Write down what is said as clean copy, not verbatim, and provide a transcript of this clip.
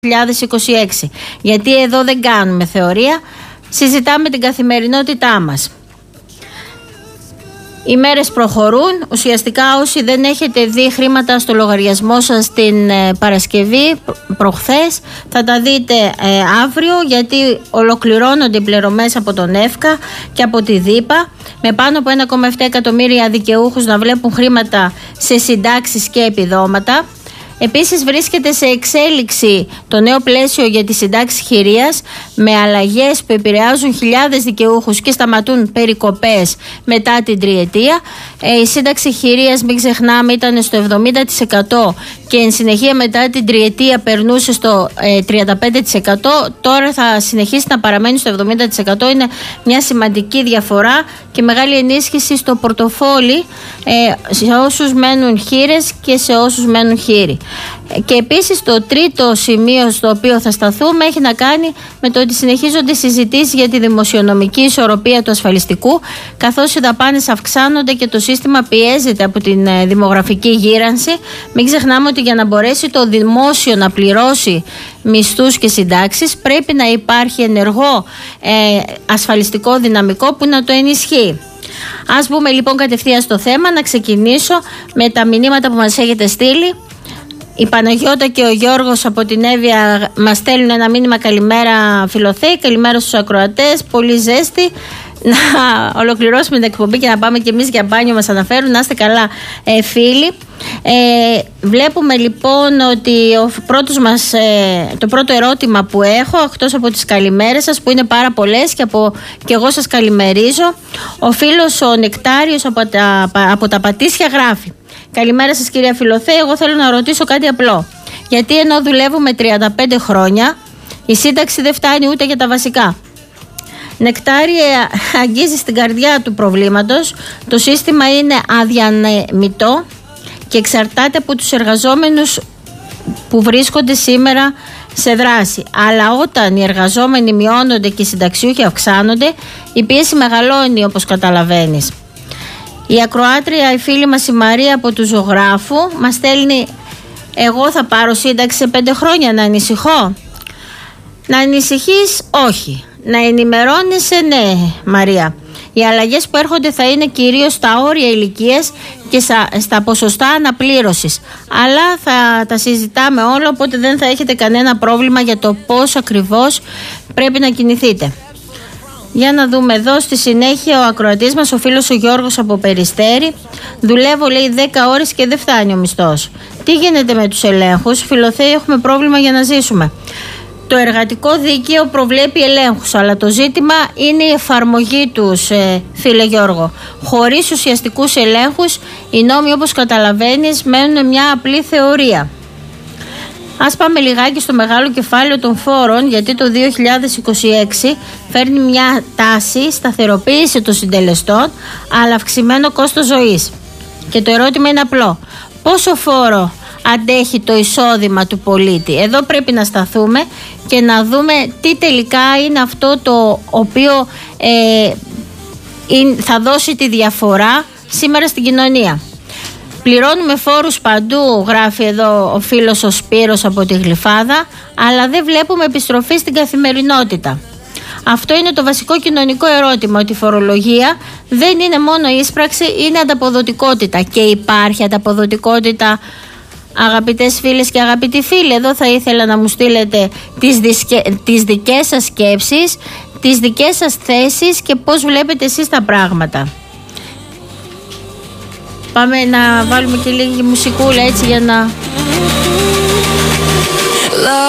2026. Γιατί εδώ δεν κάνουμε θεωρία, συζητάμε την καθημερινότητά μας. Οι μέρες προχωρούν. Ουσιαστικά όσοι δεν έχετε δει χρήματα στο λογαριασμό σας την Παρασκευή προχθές, θα τα δείτε αύριο, γιατί ολοκληρώνονται οι πληρωμές από τον ΕΦΚΑ και από τη ΔΥΠΑ, με πάνω από 1,7 εκατομμύρια δικαιούχους να βλέπουν χρήματα σε συντάξεις και επιδόματα. Επίσης βρίσκεται σε εξέλιξη το νέο πλαίσιο για τη συντάξη χειρίας, με αλλαγές που επηρεάζουν χιλιάδες δικαιούχους και σταματούν περικοπές μετά την τριετία. Η σύνταξη χειρίας, μην ξεχνάμε, ήταν στο 70% και εν συνεχεία μετά την τριετία περνούσε στο 35%. Τώρα θα συνεχίσει να παραμένει στο 70%. Είναι μια σημαντική διαφορά και μεγάλη ενίσχυση στο πορτοφόλι σε όσους μένουν χήρες και σε όσους μένουν χήροι. Και επίσης το τρίτο σημείο στο οποίο θα σταθούμε έχει να κάνει με το ότι συνεχίζονται συζητήσεις για τη δημοσιονομική ισορροπία του ασφαλιστικού, καθώς οι δαπάνες αυξάνονται και το σύστημα πιέζεται από την δημογραφική γύρανση. Μην ξεχνάμε ότι για να μπορέσει το δημόσιο να πληρώσει μισθούς και συντάξεις, πρέπει να υπάρχει ενεργό ασφαλιστικό δυναμικό που να το ενισχύει. Ας μπούμε λοιπόν κατευθείαν στο θέμα, να ξεκινήσω με τα μηνύματα που μας έχετε στείλει. Η Παναγιώτα και ο Γιώργος από την Εύβοια μας στέλνουν ένα μήνυμα: καλημέρα Φιλοθέη, καλημέρα στους ακροατές, πολύ ζέστη. Να ολοκληρώσουμε την εκπομπή και να πάμε και εμείς για μπάνιο, μας αναφέρουν. Να είστε καλά φίλοι. Βλέπουμε λοιπόν ότι το πρώτο ερώτημα που έχω, εκτός από τις καλημέρες σας που είναι πάρα πολλές και εγώ σας καλημερίζω, ο φίλος ο Νεκτάριος από τα Πατήσια γράφει: καλημέρα σας κυρία Φιλοθέη, εγώ θέλω να ρωτήσω κάτι απλό. Γιατί ενώ δουλεύουμε 35 χρόνια, η σύνταξη δεν φτάνει ούτε για τα βασικά. Νεκτάριε, αγγίζει στην καρδιά του προβλήματος. Το σύστημα είναι αδιανεμητό και εξαρτάται από τους εργαζόμενους που βρίσκονται σήμερα σε δράση. Αλλά όταν οι εργαζόμενοι μειώνονται και οι συνταξιούχοι αυξάνονται, η πίεση μεγαλώνει, όπως καταλαβαίνεις. Η ακροάτρια, η φίλη μας η Μαρία από του Ζωγράφου, μας στέλνει: εγώ θα πάρω σύνταξη σε 5 χρόνια, να ανησυχώ? Να ανησυχείς, όχι. Να ενημερώνεσαι, ναι Μαρία. Οι αλλαγές που έρχονται θα είναι κυρίως στα όρια ηλικίας και στα ποσοστά αναπλήρωσης. Αλλά θα τα συζητάμε όλα, οπότε δεν θα έχετε κανένα πρόβλημα για το πώς ακριβώς πρέπει να κινηθείτε. Για να δούμε εδώ στη συνέχεια ο ακροατής μας, ο φίλος ο Γιώργος από Περιστέρι. Δουλεύω, λέει, 10 ώρες και δεν φτάνει ο μισθός. Τι γίνεται με τους ελέγχους? Φιλοθέη, έχουμε πρόβλημα για να ζήσουμε. Το εργατικό δίκαιο προβλέπει ελέγχους, αλλά το ζήτημα είναι η εφαρμογή τους, φίλε Γιώργο. Χωρίς ουσιαστικούς ελέγχους, οι νόμοι, όπως καταλαβαίνεις, μένουν μια απλή θεωρία. Ας πάμε λιγάκι στο μεγάλο κεφάλαιο των φόρων, γιατί το 2026 φέρνει μια τάση σταθεροποίηση των συντελεστών, αλλά αυξημένο κόστος ζωής. Και το ερώτημα είναι απλό: πόσο φόρο αντέχει το εισόδημα του πολίτη? Εδώ πρέπει να σταθούμε και να δούμε τι τελικά είναι αυτό το οποίο θα δώσει τη διαφορά σήμερα στην κοινωνία. Πληρώνουμε φόρους παντού, γράφει εδώ ο φίλος ο Σπύρος από τη Γλυφάδα, αλλά δεν βλέπουμε επιστροφή στην καθημερινότητα. Αυτό είναι το βασικό κοινωνικό ερώτημα, ότι η φορολογία δεν είναι μόνο ίσπραξη, είναι ανταποδοτικότητα. Και υπάρχει ανταποδοτικότητα, αγαπητές φίλες και αγαπητοί φίλοι. Εδώ θα ήθελα να μου στείλετε τις δικές σας σκέψεις, τις δικές σας θέσεις και πώς βλέπετε εσείς τα πράγματα. Πάμε να βάλουμε και λίγη μουσικούλα έτσι για να...